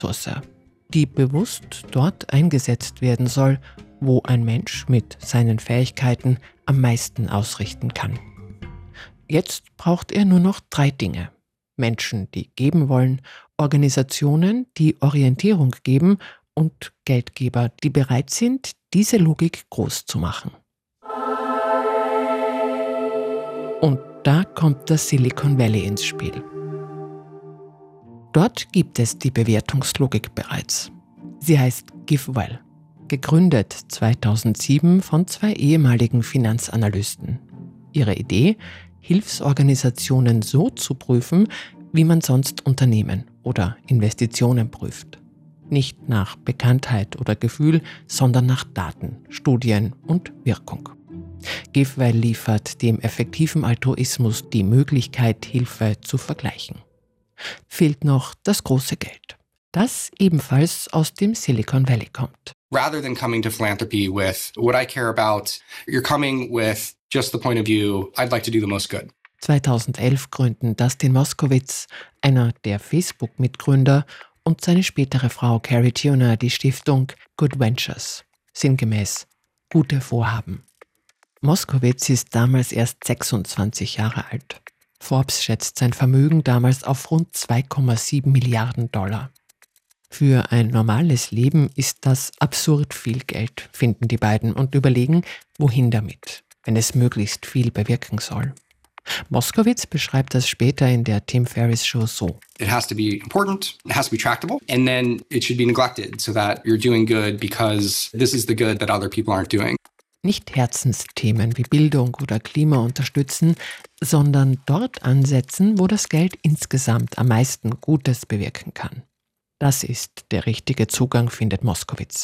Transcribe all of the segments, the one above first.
Ressource, die bewusst dort eingesetzt werden soll, wo ein Mensch mit seinen Fähigkeiten am meisten ausrichten kann. Jetzt braucht er nur noch 3 Dinge. Menschen, die geben wollen, Organisationen, die Orientierung geben und Geldgeber, die bereit sind, diese Logik groß zu machen. Und da kommt das Silicon Valley ins Spiel. Dort gibt es die Bewertungslogik bereits. Sie heißt GiveWell, gegründet 2007 von 2 ehemaligen Finanzanalysten. Ihre Idee: Hilfsorganisationen so zu prüfen, wie man sonst Unternehmen oder Investitionen prüft. Nicht nach Bekanntheit oder Gefühl, sondern nach Daten, Studien und Wirkung. GiveWell liefert dem effektiven Altruismus die Möglichkeit, Hilfe zu vergleichen. Fehlt noch das große Geld, das ebenfalls aus dem Silicon Valley kommt. Rather than coming to philanthropy with what I care about, you're coming with just the point of view, I'd like to do the most good. 2011 gründen Dustin Moskovitz, einer der Facebook-Mitgründer, und seine spätere Frau Carrie Tuner die Stiftung Good Ventures, sinngemäß gute Vorhaben. Moskovitz ist damals erst 26 Jahre alt. Forbes schätzt sein Vermögen damals auf rund 2,7 Milliarden $. Für ein normales Leben ist das absurd viel Geld, finden die beiden und überlegen, wohin damit, wenn es möglichst viel bewirken soll. Moskovitz beschreibt das später in der Tim Ferriss Show so: It has to be important, it has to be tractable, and then it should be neglected so that you're doing good because this is the good that other people aren't doing. Nicht Herzensthemen wie Bildung oder Klima unterstützen, sondern dort ansetzen, wo das Geld insgesamt am meisten Gutes bewirken kann. Das ist der richtige Zugang, findet Moskovitz.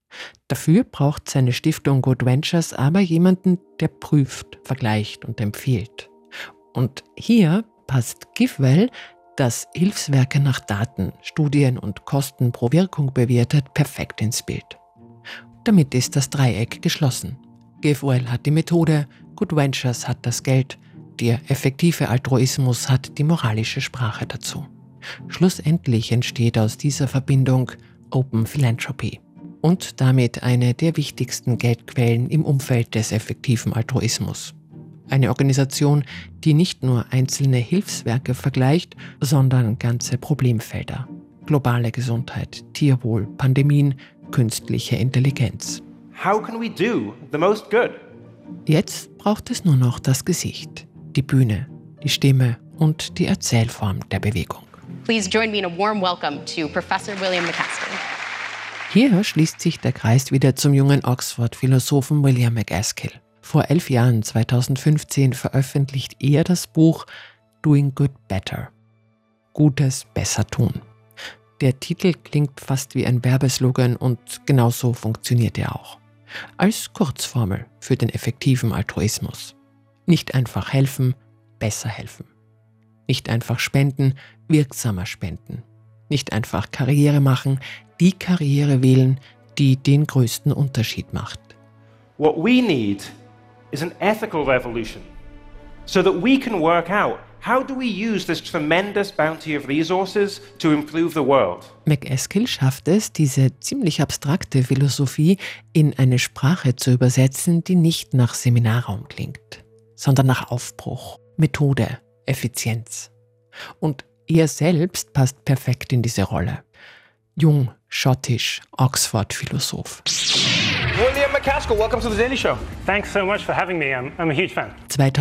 Dafür braucht seine Stiftung Good Ventures aber jemanden, der prüft, vergleicht und empfiehlt. Und hier passt GiveWell, das Hilfswerke nach Daten, Studien und Kosten pro Wirkung bewertet, perfekt ins Bild. Damit ist das Dreieck geschlossen. GiveWell hat die Methode, Good Ventures hat das Geld, der effektive Altruismus hat die moralische Sprache dazu. Schlussendlich entsteht aus dieser Verbindung Open Philanthropy und damit eine der wichtigsten Geldquellen im Umfeld des effektiven Altruismus. Eine Organisation, die nicht nur einzelne Hilfswerke vergleicht, sondern ganze Problemfelder. Globale Gesundheit, Tierwohl, Pandemien, künstliche Intelligenz. How can we do the most good? Jetzt braucht es nur noch das Gesicht, die Bühne, die Stimme und die Erzählform der Bewegung. Please join me in a warm welcome to Professor William MacAskill. Hier schließt sich der Kreis wieder zum jungen Oxford-Philosophen William MacAskill. Vor 11 Jahren, 2015, veröffentlicht er das Buch Doing Good Better. Gutes besser tun. Der Titel klingt fast wie ein Werbeslogan und genauso funktioniert er auch. Als Kurzformel für den effektiven Altruismus. Nicht einfach helfen, besser helfen. Nicht einfach spenden, wirksamer spenden. Nicht einfach Karriere machen, die Karriere wählen, die den größten Unterschied macht. What we need is an ethical revolution, so that we can work out how do we use this tremendous bounty of resources to improve the world. MacAskill schafft es, diese ziemlich abstrakte Philosophie in eine Sprache zu übersetzen, die nicht nach Seminarraum klingt, sondern nach Aufbruch, Methode, Effizienz. Und er selbst passt perfekt in diese Rolle. Jung, schottisch, Oxford-Philosoph. William MacAskill, welcome to the Daily Show. Thanks so much for having me. I'm a huge fan.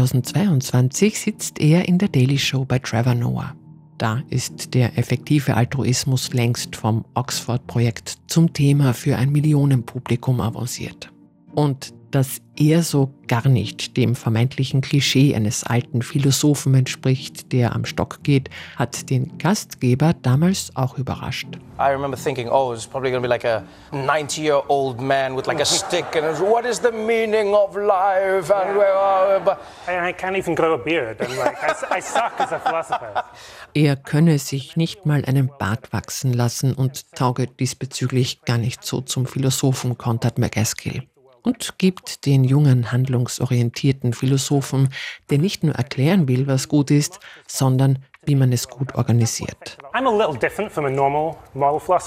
2022 sitzt er in der Daily Show bei Trevor Noah. Da ist der effektive Altruismus längst vom Oxford-Projekt zum Thema für ein Millionenpublikum avanciert. Und dass er so gar nicht dem vermeintlichen Klischee eines alten Philosophen entspricht, der am Stock geht, hat den Gastgeber damals auch überrascht. I remember thinking, oh, it's probably going to be like a 90-year-old man with like a stick and it's, what is the meaning of life? And I can't even grow a beard. I'm like, I suck as a philosopher. Er könne sich nicht mal einen Bart wachsen lassen und tauge diesbezüglich gar nicht so zum Philosophen, kontert MacAskill. Und gibt den jungen, handlungsorientierten Philosophen, der nicht nur erklären will, was gut ist, sondern wie man es gut organisiert. I'm a little different from a normal moral philosopher.